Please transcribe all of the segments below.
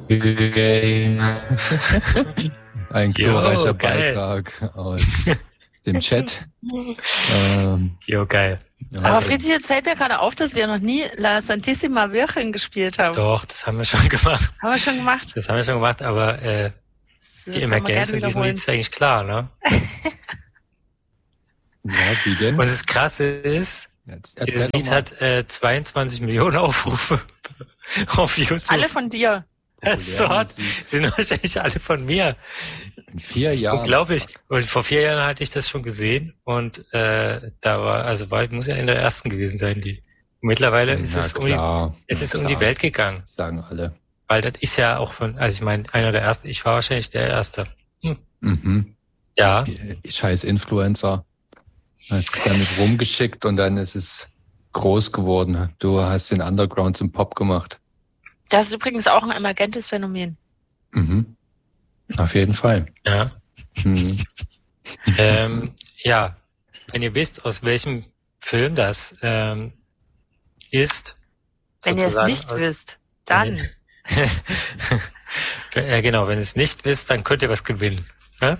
Game. Ein glorreicher Beitrag aus dem Chat. Geil. Aber Fritzi, jetzt fällt mir gerade auf, dass wir noch nie La Santissima Virgen gespielt haben. Doch, das haben wir schon gemacht. Haben wir schon gemacht? Das haben wir schon gemacht, aber die Emergenz in diesem Lied ist eigentlich klar, ne? Ja, wie denn? Und das Krasse ist, dieses Lied hat 22 Millionen Aufrufe auf YouTube. Alle von dir. Sind wahrscheinlich alle von mir. In 4 Jahren. Unglaublich. Und vor 4 Jahren hatte ich das schon gesehen und muss ja in der ersten gewesen sein, die. Mittlerweile ist es um die Welt gegangen. Das sagen alle. Weil das ist ja auch ich meine, einer der ersten, ich war wahrscheinlich der Erste. Ja. Scheiß Influencer. Hast es damit rumgeschickt und dann ist es groß geworden. Du hast den Underground zum Pop gemacht. Das ist übrigens auch ein emergentes Phänomen. Auf jeden Fall. Ja. Ja, wenn ihr wisst, aus welchem Film das ist. Wenn ihr es nicht wisst, dann. Genau, wenn ihr es nicht wisst, dann könnt ihr was gewinnen. Ja?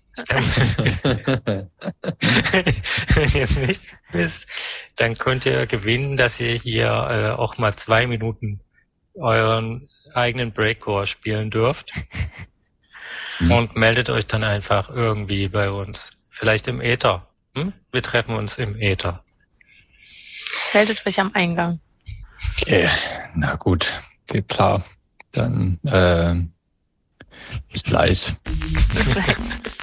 Wenn ihr es nicht wisst, dann könnt ihr gewinnen, dass ihr hier auch mal 2 Minuten euren eigenen Breakcore spielen dürft. Und meldet euch dann einfach irgendwie bei uns. Vielleicht im Äther. Wir treffen uns im Äther. Meldet euch am Eingang. Okay. Na gut, geht klar. Dann bis gleich. Bis gleich.